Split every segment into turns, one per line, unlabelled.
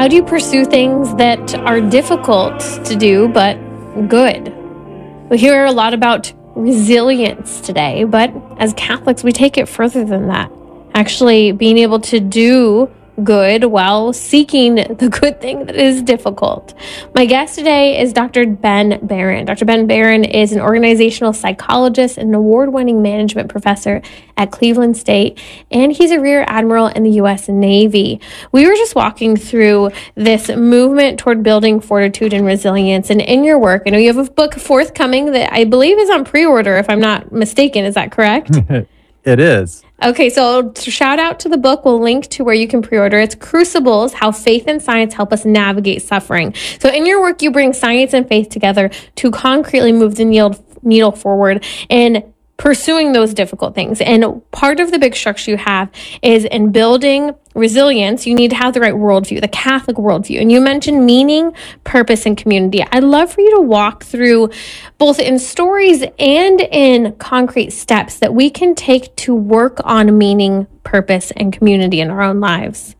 How do you pursue things that are difficult to do but good? We hear a lot about resilience today, but as Catholics, we take it further than that. Actually, being able to do good while seeking the good thing that is difficult. My guest today is Dr. Ben Barron. Dr. Ben Barron is an organizational psychologist and an award-winning management professor at Cleveland State, and he's a Rear Admiral in the U.S. Navy. We were just walking through this movement toward building fortitude and resilience, and in your work, I know you have a book forthcoming that I believe is on pre-order, if I'm not mistaken. Is that correct?
It is.
Okay, so shout out to the book. We'll link to where you can pre-order. It's Crucibles, How Faith and Science Help Us Navigate Suffering. So in your work, you bring science and faith together to concretely move the needle forward in pursuing those difficult things. And part of the big structure you have is in building resilience, you need to have the right worldview, the Catholic worldview. And you mentioned meaning, purpose, and community. I'd love for you to walk through both in stories and in concrete steps that we can take to work on meaning, purpose, and community in our own lives.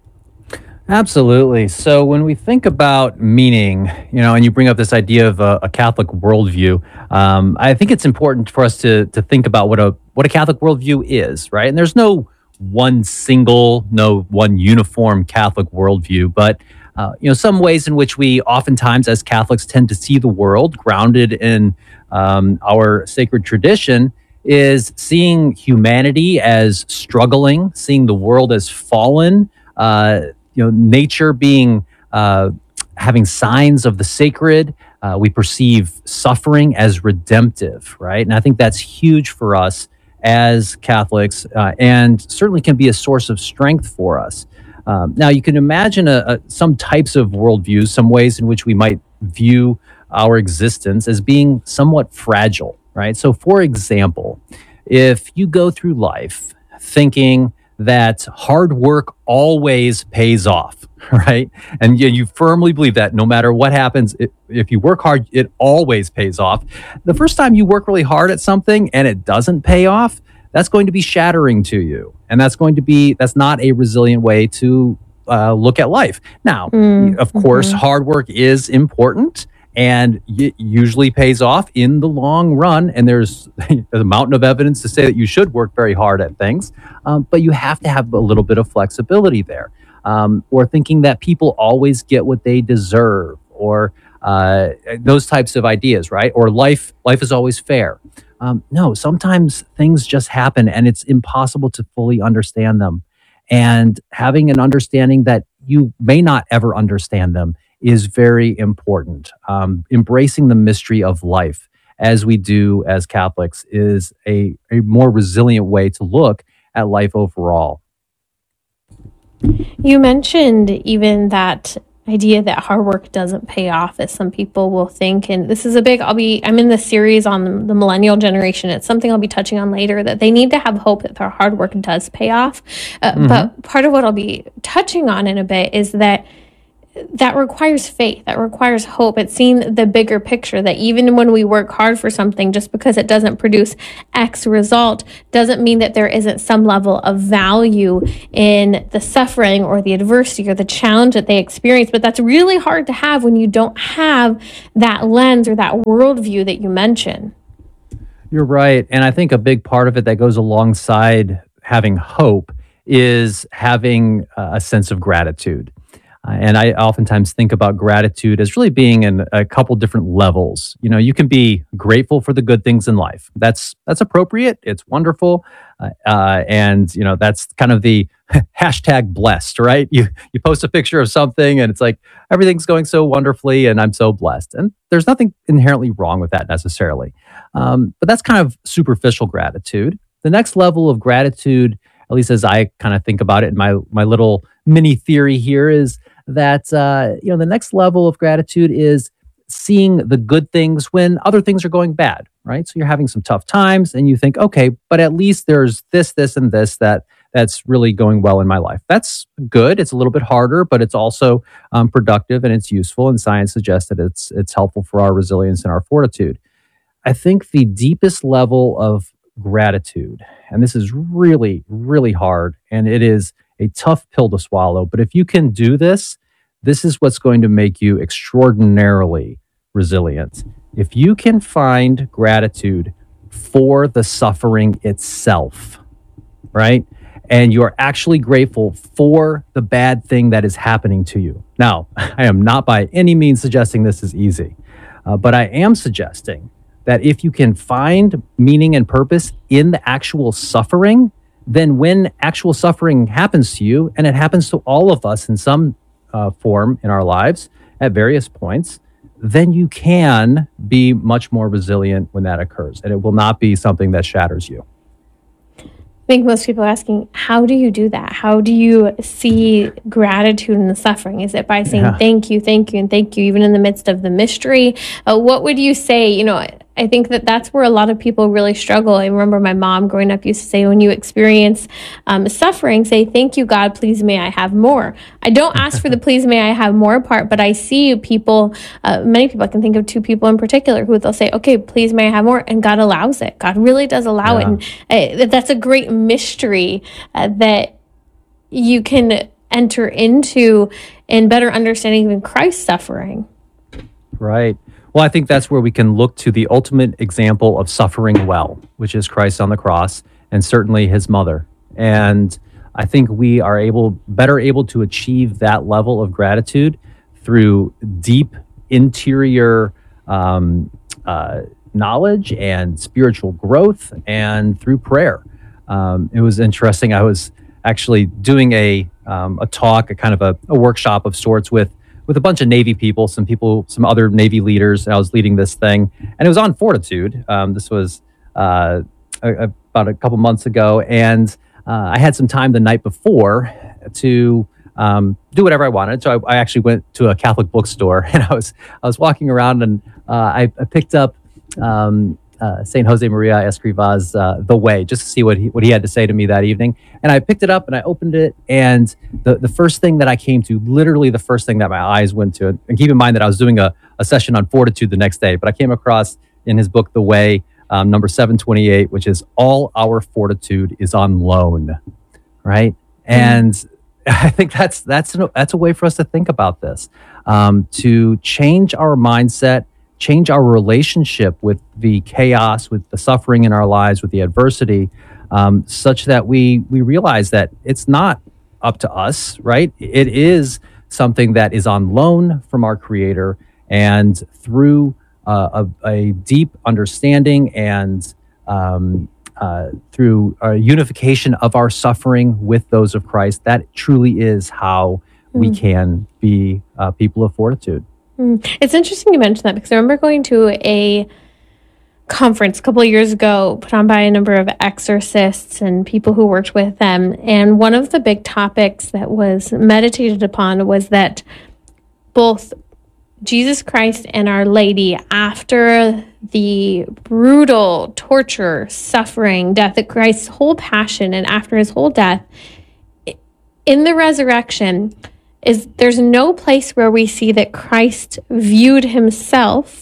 Absolutely. So when we think about meaning, and you bring up this idea of a Catholic worldview, I think it's important for us to think about what a Catholic worldview is, right? And there's no one uniform Catholic worldview, but some ways in which we oftentimes as Catholics tend to see the world grounded in our sacred tradition is seeing humanity as struggling, seeing the world as fallen, nature being having signs of the sacred. We perceive suffering as redemptive, right? And I think that's huge for us as Catholics, and certainly can be a source of strength for us. Now, you can imagine some types of worldviews, some ways in which we might view our existence as being somewhat fragile, right? So, for example, if you go through life thinking that hard work always pays off, right? And you firmly believe that no matter what happens, if you work hard, it always pays off. The first time you work really hard at something and it doesn't pay off, that's going to be shattering to you. And that's not a resilient way to look at life. Now, of course, hard work is important and it usually pays off in the long run. And there's a mountain of evidence to say that you should work very hard at things, but you have to have a little bit of flexibility there. Or thinking that people always get what they deserve, or those types of ideas, right? Or life is always fair. No, sometimes things just happen and it's impossible to fully understand them. And having an understanding that you may not ever understand them is very important. Embracing the mystery of life, as we do as Catholics, is a more resilient way to look at life overall.
You mentioned even that idea that hard work doesn't pay off, as some people will think. And this is I'm in the series on the millennial generation. It's something I'll be touching on later, that they need to have hope that their hard work does pay off. But part of what I'll be touching on in a bit is that requires faith, that requires hope. It's seeing the bigger picture, that even when we work hard for something, just because it doesn't produce X result doesn't mean that there isn't some level of value in the suffering or the adversity or the challenge that they experience. But that's really hard to have when you don't have that lens or that worldview that you mentioned.
You're right. And I think a big part of it that goes alongside having hope is having a sense of gratitude. And I oftentimes think about gratitude as really being in a couple different levels. You can be grateful for the good things in life. That's appropriate. It's wonderful. And that's kind of the hashtag blessed, right? You post a picture of something and it's like, everything's going so wonderfully and I'm so blessed. And there's nothing inherently wrong with that necessarily. But that's kind of superficial gratitude. The next level of gratitude, at least as I kind of think about it in my little mini theory here, is that the next level of gratitude is seeing the good things when other things are going bad, right? So you're having some tough times and you think, okay, but at least there's this, and this that's really going well in my life. That's good. It's a little bit harder, but it's also productive and it's useful. And science suggests that it's helpful for our resilience and our fortitude. I think the deepest level of gratitude, and this is really, really hard, and it is a tough pill to swallow, but if you can do this, this is what's going to make you extraordinarily resilient. If you can find gratitude for the suffering itself, right? And you're actually grateful for the bad thing that is happening to you. Now, I am not by any means suggesting this is easy, but I am suggesting that if you can find meaning and purpose in the actual suffering, then when actual suffering happens to you, and it happens to all of us in some form in our lives at various points, then you can be much more resilient when that occurs, and it will not be something that shatters you.
I think most people are asking, how do you do that? How do you see gratitude in the suffering? Is it by saying
Yeah.
thank you, and thank you, even in the midst of the mystery? What would you say? I think that that's where a lot of people really struggle. I remember my mom growing up used to say, when you experience suffering, say, thank you, God, please may I have more. I don't ask for the please may I have more part, but I see people, many people, I can think of two people in particular who they'll say, okay, please may I have more. And God allows it. God really does allow it. And that's a great mystery that you can enter into in better understanding even Christ's suffering.
Right. Well, I think that's where we can look to the ultimate example of suffering well, which is Christ on the cross, and certainly his mother. And I think we are better able to achieve that level of gratitude through deep interior knowledge and spiritual growth, and through prayer. It was interesting. I was actually doing a talk, a kind of a workshop of sorts with a bunch of Navy people, some other Navy leaders. And I was leading this thing, and it was on fortitude. This was about a couple months ago, and I had some time the night before to do whatever I wanted. So I actually went to a Catholic bookstore, and I was walking around, and I picked up Saint Jose Maria Escriva's The Way, just to see what he had to say to me that evening. And I picked it up and I opened it, and the first thing that I came to, literally the first thing that my eyes went to, and keep in mind that I was doing a session on fortitude the next day, but I came across in his book The Way, number 728, which is, all our fortitude is on loan, right? And I think that's a way for us to think about this, to change our mindset, change our relationship with the chaos, with the suffering in our lives, with the adversity, such that we realize that it's not up to us, right? It is something that is on loan from our Creator, and through a deep understanding and through a unification of our suffering with those of Christ, that truly is how we can be people of fortitude.
It's interesting you mention that, because I remember going to a conference a couple of years ago put on by a number of exorcists and people who worked with them. And one of the big topics that was meditated upon was that both Jesus Christ and Our Lady, after the brutal torture, suffering, death, that Christ's whole passion, and after his whole death, in the resurrection, there's no place where we see that Christ viewed himself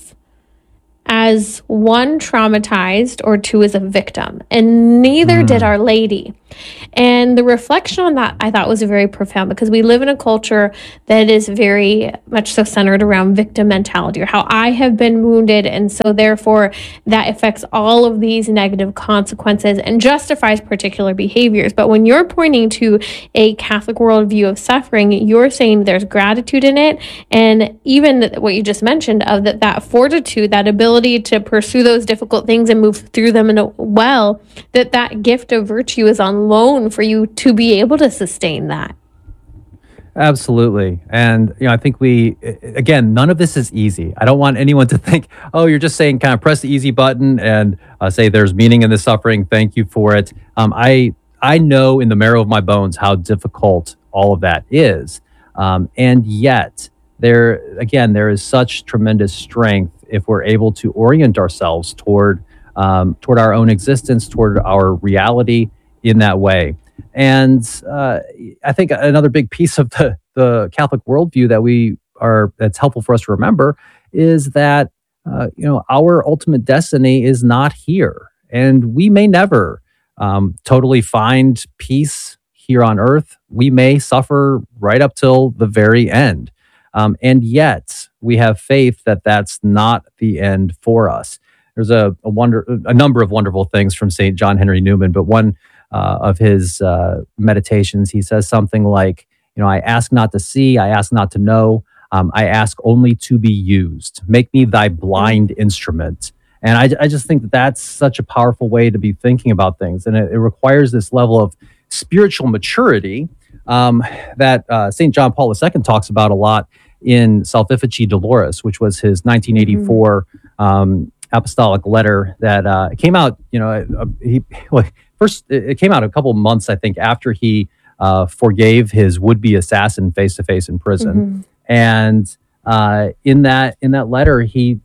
as one, traumatized, or two, as a victim, and neither did Our Lady. And the reflection on that, I thought, was very profound, because we live in a culture that is very much so centered around victim mentality, or how I have been wounded, and so therefore that affects all of these negative consequences and justifies particular behaviors. But when you're pointing to a Catholic worldview of suffering, you're saying there's gratitude in it, and even what you just mentioned of that fortitude, that ability to pursue those difficult things and move through them in a well, that gift of virtue is on loan for you to be able to sustain that.
Absolutely. And, I think again, none of this is easy. I don't want anyone to think, oh, you're just saying kind of press the easy button and say there's meaning in the suffering. Thank you for it. I know in the marrow of my bones how difficult all of that is. And yet there is such tremendous strength if we're able to orient ourselves toward our own existence, toward our reality in that way. And I think another big piece of the Catholic worldview that's helpful for us to remember is that our ultimate destiny is not here, and we may never totally find peace here on earth. We may suffer right up till the very end. And yet we have faith that that's not the end for us. There's a number of wonderful things from St. John Henry Newman, but one of his meditations, he says something like, I ask not to see, I ask not to know, I ask only to be used. Make me thy blind instrument. And I just think that that's such a powerful way to be thinking about things. And it requires this level of spiritual maturity that St. John Paul II talks about a lot in Salvifici Doloris, which was his 1984 apostolic letter that came out, it came out a couple months, I think, after he forgave his would-be assassin face to face in prison. And in that letter, he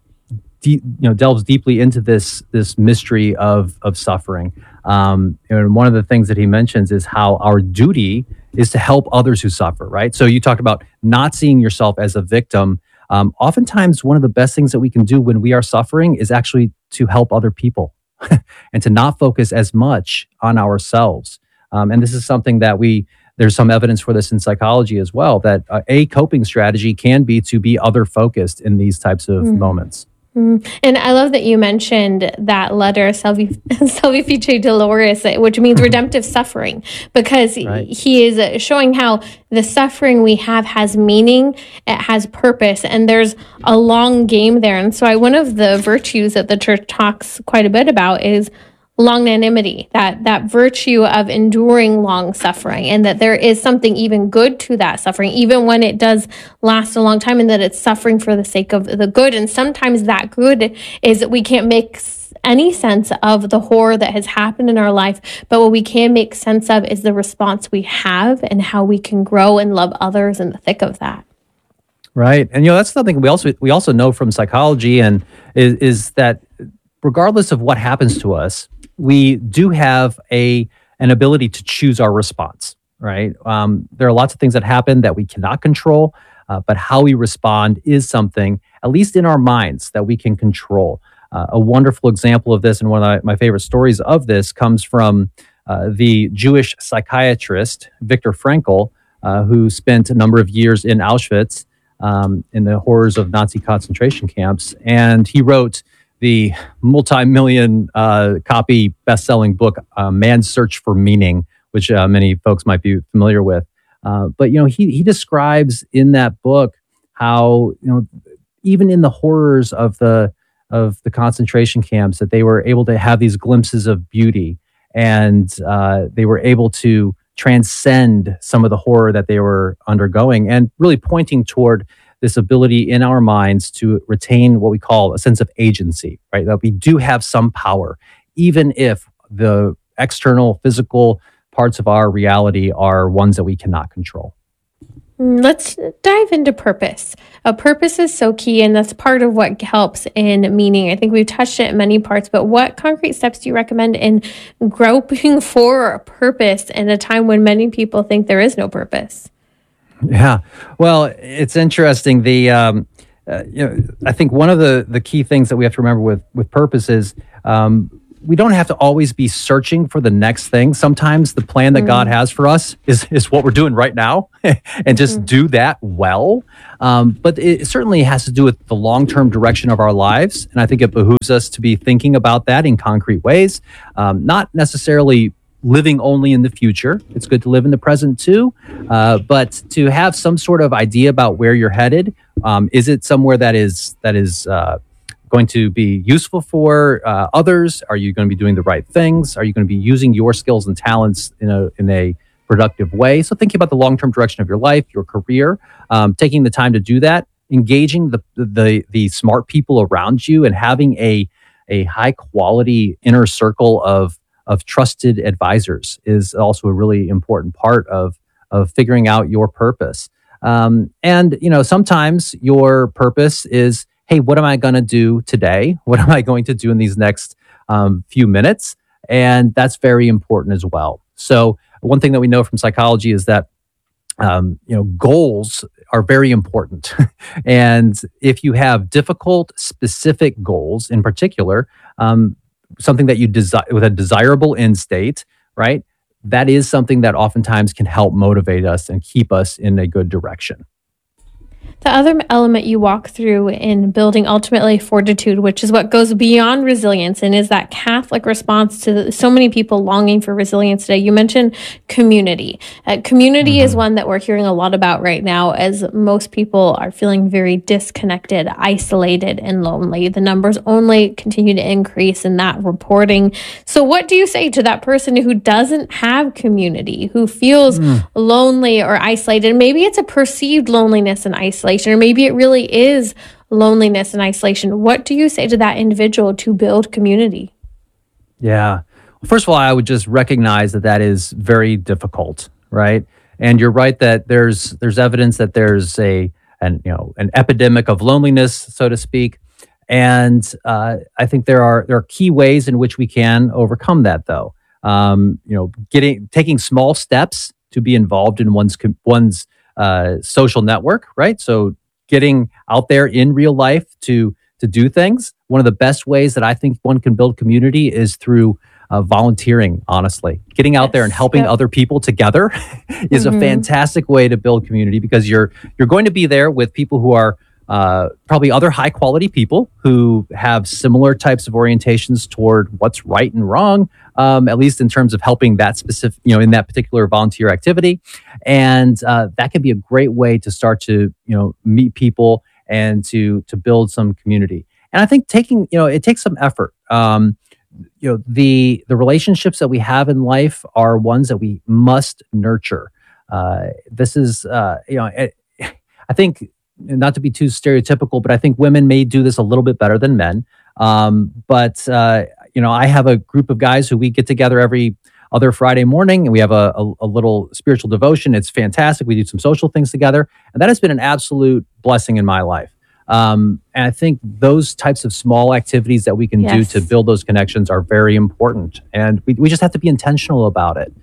delves deeply into this mystery of suffering. And one of the things that he mentions is how our duty is to help others who suffer. Right. So you talked about not seeing yourself as a victim. Oftentimes, one of the best things that we can do when we are suffering is actually to help other people and to not focus as much on ourselves. And this is something that there's some evidence for this in psychology as well, that a coping strategy can be to be other focused in these types of moments.
And I love that you mentioned that letter, Salvifici Doloris, which means redemptive suffering, because he is showing how the suffering we have has meaning, it has purpose, and there's a long game there. And so one of the virtues that the church talks quite a bit about is longanimity, that virtue of enduring long suffering, and that there is something even good to that suffering, even when it does last a long time, and that it's suffering for the sake of the good. And sometimes that good is that we can't make any sense of the horror that has happened in our life, but what we can make sense of is the response we have and how we can grow and love others in the thick of that.
Right. And that's something we also know from psychology, and is that regardless of what happens to us, we do have an ability to choose our response, right? There are lots of things that happen that we cannot control, but how we respond is something, at least in our minds, that we can control. A wonderful example of this, and one of my favorite stories of this, comes from the Jewish psychiatrist Viktor Frankl, who spent a number of years in Auschwitz in the horrors of Nazi concentration camps. And he wrote the multi-million copy best-selling book, Man's Search for Meaning, which many folks might be familiar with. But he describes in that book how even in the horrors of the concentration camps, that they were able to have these glimpses of beauty, and they were able to transcend some of the horror that they were undergoing, and really pointing toward this ability in our minds to retain what we call a sense of agency, right? That we do have some power, even if the external physical parts of our reality are ones that we cannot control.
Let's dive into purpose. Purpose is so key, and that's part of what helps in meaning. I think we've touched it in many parts, but what concrete steps do you recommend in groping for a purpose in a time when many people think there is no purpose?
Yeah, well, it's interesting. I think one of the key things that we have to remember with purpose is we don't have to always be searching for the next thing. Sometimes the plan that God has for us is what we're doing right now, and just do that well. But it certainly has to do with the long-term direction of our lives, and I think it behooves us to be thinking about that in concrete ways, not necessarily living only in the future. It's good to live in the present too, but to have some sort of idea about where you're headed. Is it somewhere that is going to be useful for others? Are you going to be doing the right things? Are you going to be using your skills and talents in a productive way? So thinking about the long-term direction of your life, your career, taking the time to do that, engaging the smart people around you, and having a high quality inner circle of trusted advisors is also a really important part of figuring out your purpose. And sometimes your purpose is, hey, what am I going to do today? What am I going to do in these next few minutes? And that's very important as well. So one thing that we know from psychology is that goals are very important. And if you have difficult, specific goals in particular, something that you desire with a desirable end state, right? That is something that oftentimes can help motivate us and keep us in a good direction.
The other element you walk through in building ultimately fortitude, which is what goes beyond resilience and is that Catholic response to so many people longing for resilience today. You mentioned community. Community is one that we're hearing a lot about right now as most people are feeling very disconnected, isolated, and lonely. The numbers only continue to increase in that reporting. So what do you say to that person who doesn't have community, who feels lonely or isolated? Maybe it's a perceived loneliness and isolation, or maybe it really is loneliness and isolation. What do you say to that individual to build community?
Yeah. Well, first of all, I would just recognize that is very difficult, right? And you're right that there's evidence that there's an epidemic of loneliness, so to speak. And I think there are key ways in which we can overcome that, though. Taking small steps to be involved in one's social network, right? So getting out there in real life to do things. One of the best ways that I think one can build community is through volunteering, honestly. Getting out there and helping other people together is a fantastic way to build community, because you're going to be there with people who are probably other high quality people who have similar types of orientations toward what's right and wrong, at least in terms of helping that specific, in that particular volunteer activity. And that can be a great way to start to, meet people and to build some community. And I think it takes some effort. The relationships that we have in life are ones that we must nurture. This is, I think, not to be too stereotypical, but I think women may do this a little bit better than men. But I have a group of guys who we get together every other Friday morning, and we have a little spiritual devotion. It's fantastic. We do some social things together, and that has been an absolute blessing in my life. And I think those types of small activities that we can do to build those connections are very important, and we just have to be intentional about it.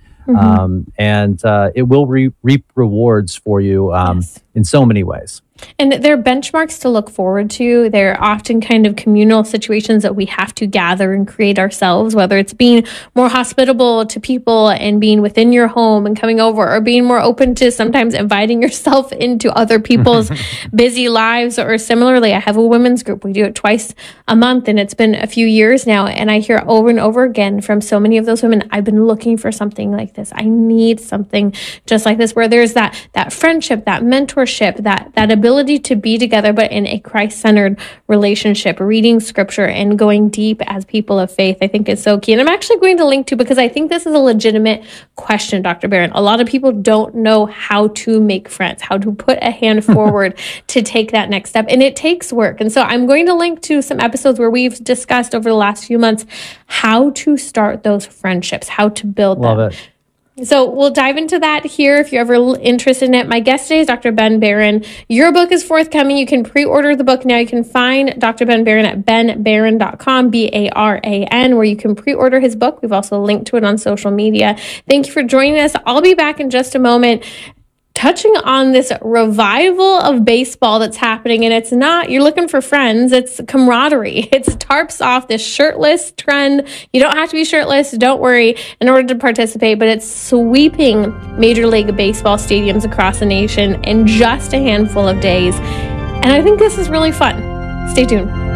And it will reap rewards for you in so many ways.
And they're benchmarks to look forward to. They're often kind of communal situations that we have to gather and create ourselves, whether it's being more hospitable to people and being within your home and coming over, or being more open to sometimes inviting yourself into other people's busy lives. Or similarly, I have a women's group. We do it twice a month, and it's been a few years now. And I hear over and over again from so many of those women, I've been looking for something like this. I need something just like this, where there's that friendship, that mentorship, that ability to be together, but in a Christ-centered relationship, reading scripture and going deep as people of faith, I think is so key. And I'm actually going to link to, because I think this is a legitimate question, Dr. Barron. A lot of people don't know how to make friends, how to put a hand forward to take that next step. And it takes work. And so I'm going to link to some episodes where we've discussed over the last few months how to start those friendships, how to build them.
Love it.
So we'll dive into that here if you're ever interested in it. My guest today is Dr. Ben Barron. Your book is forthcoming. You can pre-order the book now. You can find Dr. Ben Barron at benbarron.com, BARAN, where you can pre-order his book. We've also linked to it on social media. Thank you for joining us. I'll be back in just a moment, touching on this revival of baseball that's happening. And it's not, you're looking for friends, it's camaraderie. It's tarps off, this shirtless trend. You don't have to be shirtless, don't worry, in order to participate, but it's sweeping Major League Baseball stadiums across the nation in just a handful of days. And I think this is really fun. Stay tuned.